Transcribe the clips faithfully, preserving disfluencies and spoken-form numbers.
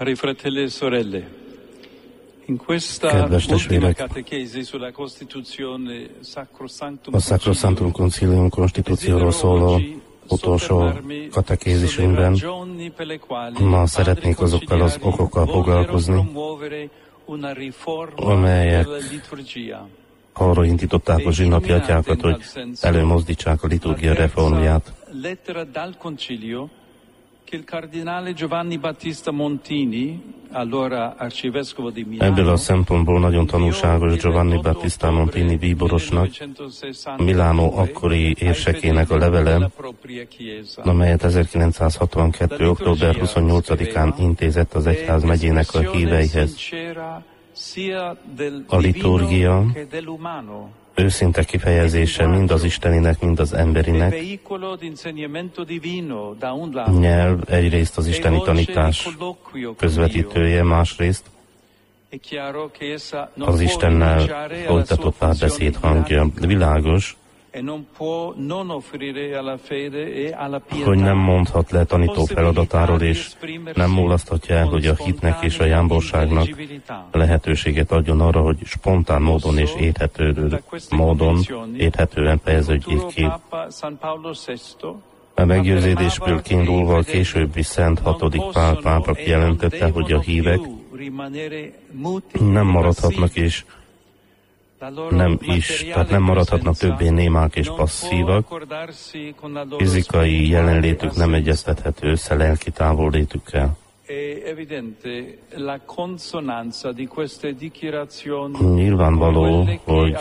Kedves testvérek, a Sacrosanctum Concilium konstitúcióról szóló utolsó katekézisünkben ma szeretnék azokkal az okokkal foglalkozni, amelyek arra indították a zsinati atyákat, hogy előmozdítsák a liturgia reformját. Ebből a szempontból nagyon tanulságos Giovanni Battista Montini bíborosnak, Milánó akkori érsekének a levele, amelyet ezerkilencszázhatvankettő. október huszonnyolcadikán intézett az egyház megyének a híveihez. A liturgia őszinte kifejezése mind az isteninek, mind az emberinek. Nyelv egyrészt az isteni tanítás közvetítője, másrészt az Istennel folytatott párbeszéd hangja. Világos, hogy nem mondhat le tanító feladatáról, és nem mulaszthatja el, hogy a hitnek és a jámborságnak lehetőséget adjon arra, hogy spontán módon és érthető módon, érthetően fejeződjék ki. A meggyőződésből kiindulva a későbbi Szent hatodik Pál pápa kijelentette, hogy a hívek nem maradhatnak és nem is, tehát nem maradhatnak többé némák és passzívak, fizikai jelenlétük nem egyeztethető össze lelki távollétükkel. Nyilvánvaló, hogy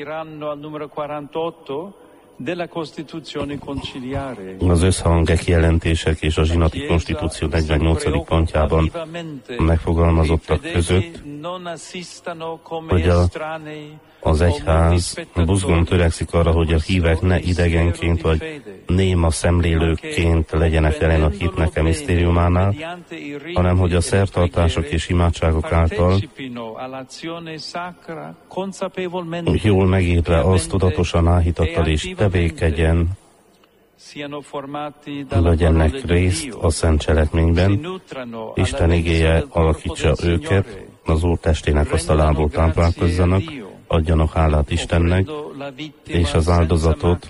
az összhangek, jelentések és a zsinati konstitúció negyvennyolcadik pontjában megfogalmazottak között, hogy a, az egyház buzgón törekszik arra, hogy a hívek ne idegenként vagy néma szemlélőként legyenek jelen a hitnek emisztériumánál, hanem hogy a szertartások és imádságok által jól megértve azt tudatosan áhítattal és tevékenyen legyenek részt a szent cselekményben, Isten igéje alakítsa őket, az Úr testének asztalából táplálkozzanak, adjanak hálát Istennek, és az áldozatot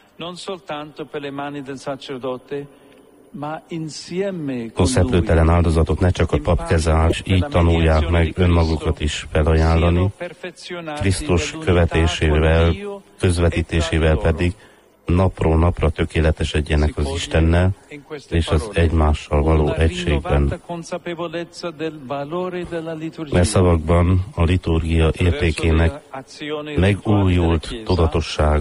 a szeplőtelen áldozatot ne csak a pap keze áll, és így tanulják meg önmagukat is felajánlani, Krisztus követésével, közvetítésével pedig napról napra tökéletesedjenek az Istennel és az egymással való egységben. Mert szavakban a liturgia értékének megújult tudatossága